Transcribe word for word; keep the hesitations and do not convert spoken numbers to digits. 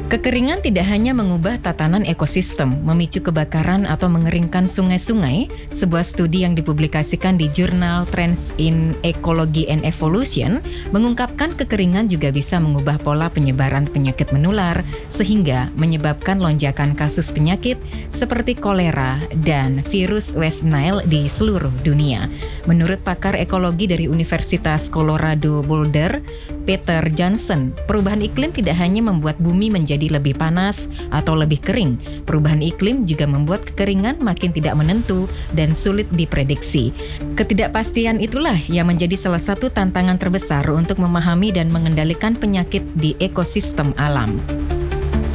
Kekeringan tidak hanya mengubah tatanan ekosistem, memicu kebakaran atau mengeringkan sungai-sungai. Sebuah studi yang dipublikasikan di jurnal Trends in Ecology and Evolution mengungkapkan kekeringan juga bisa mengubah pola penyebaran penyakit menular sehingga menyebabkan lonjakan kasus penyakit seperti kolera dan virus West Nile di seluruh dunia. Menurut pakar ekologi dari Universitas Colorado Boulder, Peter Johnson, perubahan iklim tidak hanya membuat bumi menjadi lebih panas atau lebih kering. Perubahan iklim juga membuat kekeringan makin tidak menentu dan sulit diprediksi. Ketidakpastian itulah yang menjadi salah satu tantangan terbesar untuk memahami dan mengendalikan penyakit di ekosistem alam.